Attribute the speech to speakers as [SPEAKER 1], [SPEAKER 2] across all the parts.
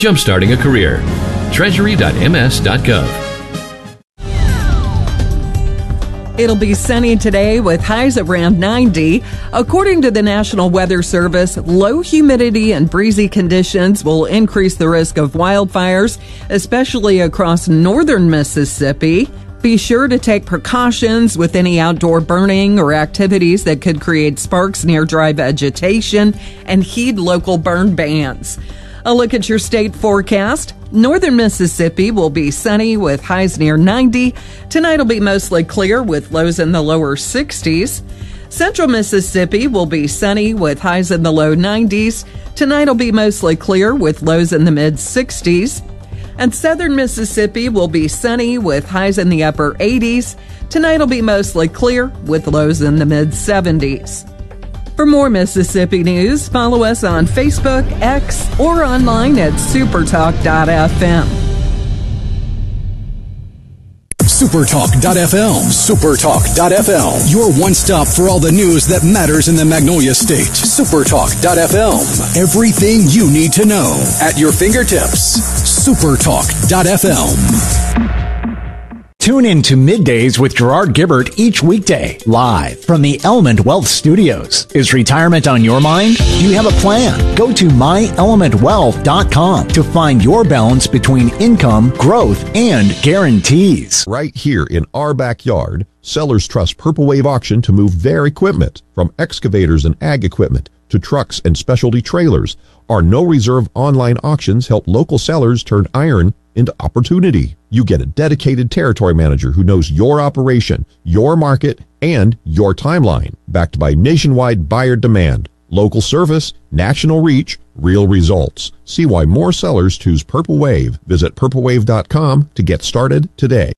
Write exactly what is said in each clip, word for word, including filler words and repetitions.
[SPEAKER 1] Jumpstarting a career. Treasury dot m s dot gov.
[SPEAKER 2] It'll be sunny today with highs around ninety. According to the National Weather Service, low humidity and breezy conditions will increase the risk of wildfires, especially across northern Mississippi. Be sure to take precautions with any outdoor burning or activities that could create sparks near dry vegetation, and heed local burn bans. A look at your state forecast. Northern Mississippi will be sunny with highs near ninety. Tonight will be mostly clear with lows in the lower sixties. Central Mississippi will be sunny with highs in the low nineties. Tonight will be mostly clear with lows in the mid sixties. And southern Mississippi will be sunny with highs in the upper eighties. Tonight will be mostly clear with lows in the mid seventies. For more Mississippi news, follow us on Facebook, X, or online at supertalk dot f m.
[SPEAKER 3] supertalk dot f m. supertalk dot f m. Your one stop for all the news that matters in the Magnolia State. supertalk dot f m. Everything you need to know at your fingertips. supertalk dot f m.
[SPEAKER 4] Tune in to Middays with Gerard Gibbert each weekday, live from the Element Wealth Studios. Is retirement on your mind? Do you have a plan? Go to my element wealth dot com to find your balance between income, growth, and guarantees.
[SPEAKER 5] Right here in our backyard, sellers trust Purple Wave Auction to move their equipment, from excavators and ag equipment to trucks and specialty trailers. Our no-reserve online auctions help local sellers turn iron into opportunity. You get a dedicated territory manager who knows your operation, your market, and your timeline, backed by nationwide buyer demand, local service, national reach, real results. See why more sellers choose Purple Wave. Visit purple wave dot com to get started today.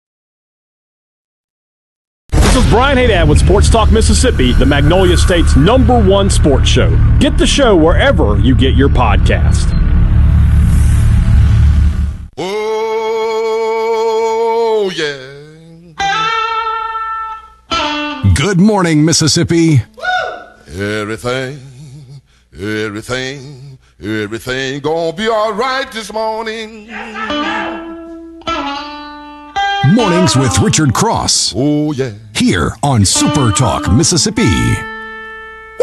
[SPEAKER 6] This is Brian Haydad with Sports Talk Mississippi, the Magnolia State's number one sports show. Get the show wherever you get your podcast.
[SPEAKER 5] Oh, yeah.
[SPEAKER 3] Good morning, Mississippi.
[SPEAKER 5] Everything, everything, everything gonna be all right this morning.
[SPEAKER 3] Mornings with Richard Cross.
[SPEAKER 5] Oh, yeah.
[SPEAKER 3] Here on Super Talk Mississippi.